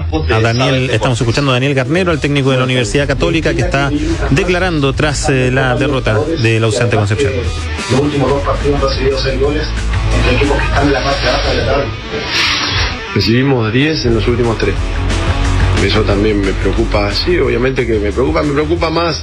a Daniel, estamos escuchando a Daniel Garnero, el técnico de la Universidad Católica, que está declarando tras la derrota de la UC ante Concepción. Los últimos 2 partidos han recibido 6 goles entre equipos que están en la parte baja de la tabla. Recibimos 10 en los últimos 3. Eso también me preocupa, sí, obviamente que me preocupa más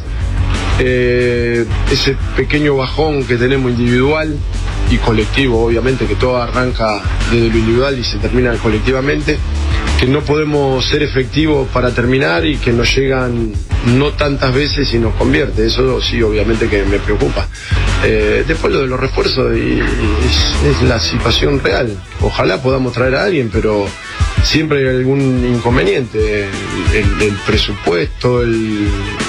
ese pequeño bajón que tenemos individual y colectivo, obviamente que todo arranca desde lo individual y se termina colectivamente, que no podemos ser efectivos para terminar y que nos llegan no tantas veces y nos convierte. Eso sí, obviamente que me preocupa. Después lo de los refuerzos es la situación real. Ojalá podamos traer a alguien, pero siempre hay algún inconveniente. El presupuesto, el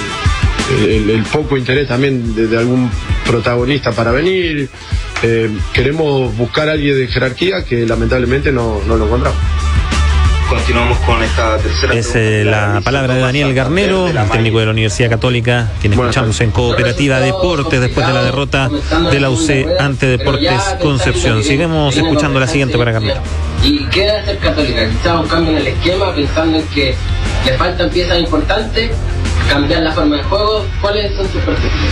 poco interés también de algún protagonista para venir. Queremos buscar a alguien de jerarquía que lamentablemente no lo encontramos. Continuamos con esta tercera. Es la palabra de Daniel Garnero, el técnico de la Universidad Católica, quien escuchamos en Cooperativa Deportes después de la derrota de la UC ante Deportes Concepción. Seguimos escuchando la siguiente para Garnero. ¿Y qué debe hacer Católica? Quizás un cambio en el esquema, pensando en que le faltan piezas importantes, cambiar la forma de juego. ¿Cuáles son sus perspectivas?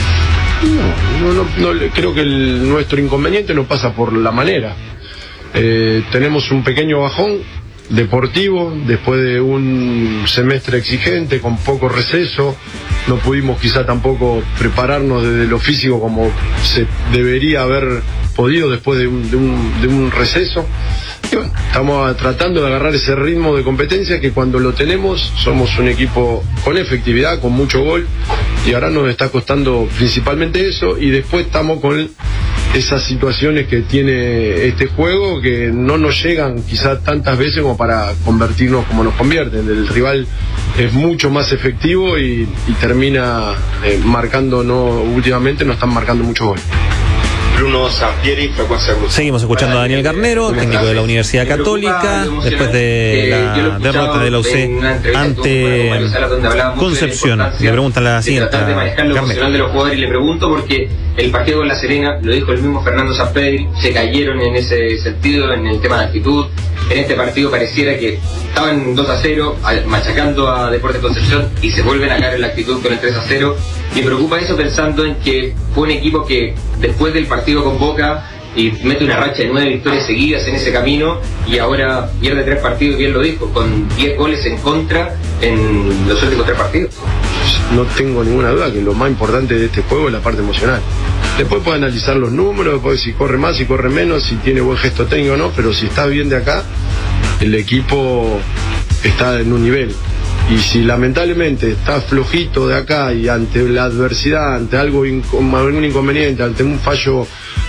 No, creo que nuestro inconveniente no pasa por la manera. Tenemos un pequeño bajón deportivo después de un semestre exigente con poco receso. No pudimos quizá tampoco prepararnos desde lo físico como se debería haber podido después de un receso. Y bueno, estamos tratando de agarrar ese ritmo de competencia que cuando lo tenemos somos un equipo con efectividad, con mucho gol, y ahora nos está costando principalmente eso, y después estamos con esas situaciones que tiene este juego que no nos llegan quizá tantas veces como para convertirnos como nos convierten. El rival es mucho más efectivo y termina últimamente nos están marcando mucho gol. Bruno Sampieri, Frecuencia Cruz. Seguimos escuchando a Daniel Garnero, técnico de la Universidad Católica, después de la derrota de la UC ante Concepción. Le preguntan la siguiente. Tratar de manejar lo emocional de los jugadores, y le pregunto porque el partido con La Serena, lo dijo el mismo Fernando Sampedri, se cayeron en ese sentido, en el tema de actitud. En este partido pareciera que estaban 2-0, machacando a Deportes Concepción, y se vuelven a caer en la actitud con el 3-0. Me preocupa eso pensando en que fue un equipo que después del partido con Boca y mete una racha de 9 victorias seguidas en ese camino, y ahora pierde 3 partidos, y bien lo dijo, con 10 goles en contra en los últimos 3 partidos. No tengo ninguna duda que lo más importante de este juego es la parte emocional. Después puede analizar los números, puede si corre más, si corre menos, si tiene buen gesto técnico o no, pero si está bien de acá, el equipo está en un nivel. Y si lamentablemente está flojito de acá y ante la adversidad, ante algún inconveniente, ante un fallo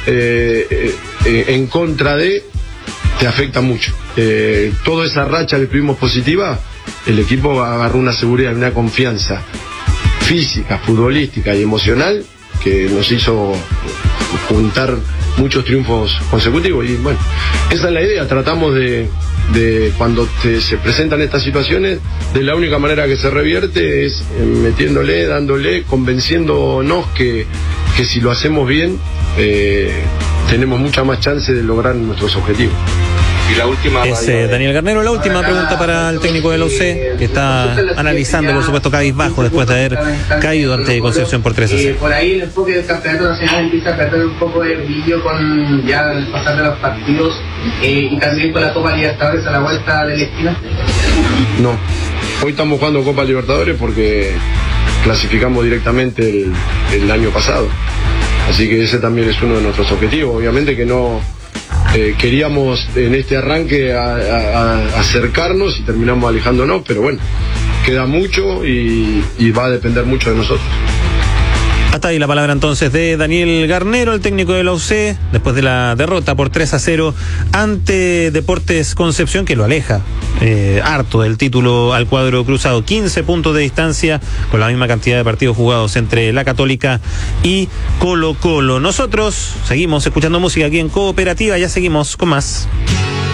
en contra de, te afecta mucho. Toda esa racha que tuvimos positiva, el equipo agarró una seguridad y una confianza física, futbolística y emocional que nos hizo juntar muchos triunfos consecutivos. Y bueno, esa es la idea. Tratamos de cuando se presentan estas situaciones, de la única manera que se revierte es metiéndole, dándole, convenciéndonos que si lo hacemos bien tenemos mucha más chance de lograr nuestros objetivos. Y la última es Daniel Garnero. La última pregunta para el técnico de la UC, que está analizando, por supuesto, cabizbajo después de haber caído ante Concepción por 3-0. Por ahí el enfoque del campeonato nacional empieza a perder un poco de brillo con ya el pasar de los partidos, y también con la Copa Libertadores a la vuelta de la esquina. No, hoy estamos jugando Copa Libertadores porque clasificamos directamente el año pasado, así que ese también es uno de nuestros objetivos. Obviamente que no queríamos en este arranque a acercarnos y terminamos alejándonos, pero bueno, queda mucho y va a depender mucho de nosotros. Hasta ahí la palabra entonces de Daniel Garnero, el técnico de la UC, después de la derrota por 3-0 ante Deportes Concepción, que lo aleja harto del título al cuadro cruzado. 15 puntos de distancia, con la misma cantidad de partidos jugados entre la Católica y Colo-Colo. Nosotros seguimos escuchando música aquí en Cooperativa, ya seguimos con más.